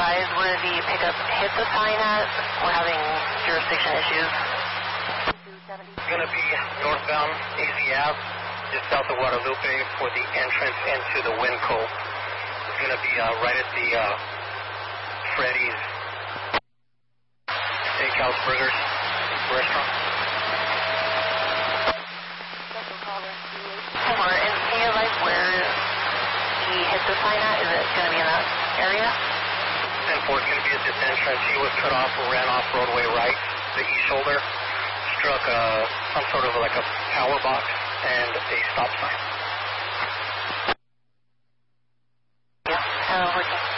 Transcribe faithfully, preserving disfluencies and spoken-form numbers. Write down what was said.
advised where the pickup hit the sign at? We're having jurisdiction issues. It's going to be northbound A Z Ave, just south of Guadalupe for the entrance into the Winco. It's going to be uh, right at the uh, Freddy's Steakhouse Burgers restaurant. Somewhere, and can you advise where he hit the sign at? Is it going to be in that area? ten four is going to be at this entrance. He was cut off or ran off roadway right, the east shoulder, struck uh, some sort of like a power box and a stop sign. Yeah, uh, working.